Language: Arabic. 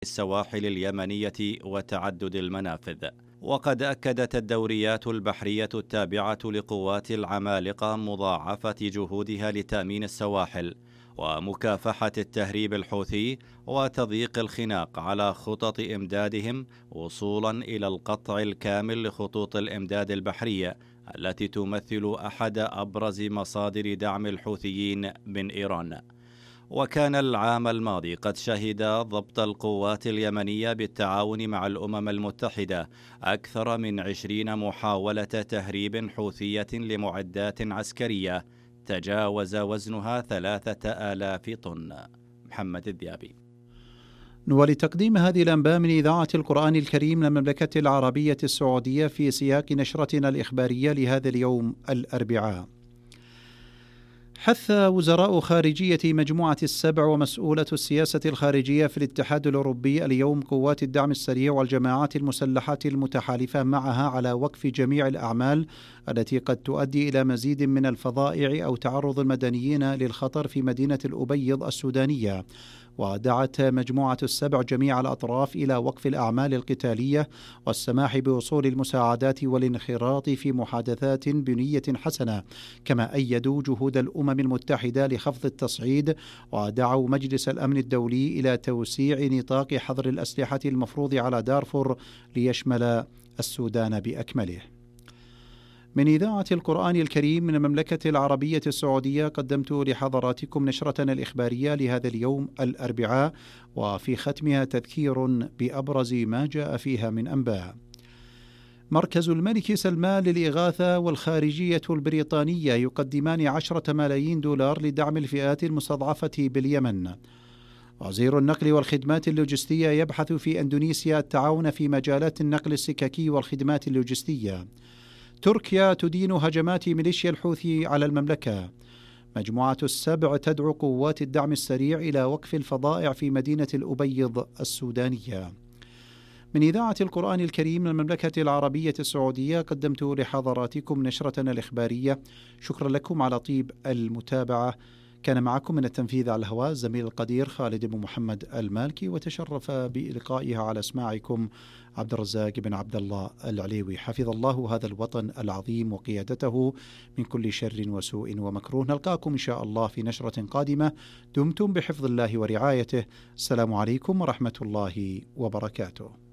السواحل اليمنية وتعدد المنافذ. وقد أكدت الدوريات البحرية التابعة لقوات العمالقة مضاعفة جهودها لتأمين السواحل ومكافحة التهريب الحوثي وتضييق الخناق على خطط إمدادهم، وصولا إلى القطع الكامل لخطوط الإمداد البحرية التي تمثل أحد أبرز مصادر دعم الحوثيين من إيران. وكان العام الماضي قد شهد ضبط القوات اليمنية بالتعاون مع الأمم المتحدة أكثر من 20 محاولة تهريب حوثية لمعدات عسكرية تجاوز وزنها 3000 طن. محمد الذيابي. ولتقديم هذه الأنباء من إذاعة القرآن الكريم للمملكة العربية السعودية في سياق نشرتنا الإخبارية لهذا اليوم الأربعاء. حث وزراء خارجية مجموعة السبع ومسؤولة السياسة الخارجية في الاتحاد الأوروبي اليوم قوات الدعم السريع والجماعات المسلحة المتحالفة معها على وقف جميع الأعمال التي قد تؤدي إلى مزيد من الفظائع أو تعرض المدنيين للخطر في مدينة الأبيض السودانية. ودعت مجموعة السبع جميع الأطراف إلى وقف الأعمال القتالية والسماح بوصول المساعدات والانخراط في محادثات بنية حسنة، كما أيدوا جهود الأمم المتحدة لخفض التصعيد، ودعوا مجلس الأمن الدولي إلى توسيع نطاق حظر الأسلحة المفروض على دارفور ليشمل السودان بأكمله. من إذاعة القرآن الكريم من المملكة العربية السعودية قدمت لحضراتكم نشرتنا الإخبارية لهذا اليوم الأربعاء، وفي ختمها تذكير بأبرز ما جاء فيها من أنباء. مركز الملك سلمان للإغاثة والخارجية البريطانية يقدمان 10 ملايين دولار لدعم الفئات المستضعفة باليمن. وزير النقل والخدمات اللوجستية يبحث في أندونيسيا التعاون في مجالات النقل السككي والخدمات اللوجستية. تركيا تدين هجمات ميليشيا الحوثي على المملكة. مجموعة السبع تدعو قوات الدعم السريع إلى وقف الفظائع في مدينة الأبيض السودانية. من إذاعة القرآن الكريم المملكة العربية السعودية قدمت لحضراتكم نشرتنا الإخبارية. شكرا لكم على طيب المتابعة. كان معكم من التنفيذ على الهواء زميل القدير خالد بن محمد المالكي، وتشرف بإلقائها على أسماعكم عبد الرزاق بن عبد الله العليوي. حفظ الله هذا الوطن العظيم وقيادته من كل شر وسوء ومكروه. نلقاكم إن شاء الله في نشرة قادمة. دمتم بحفظ الله ورعايته. السلام عليكم ورحمة الله وبركاته.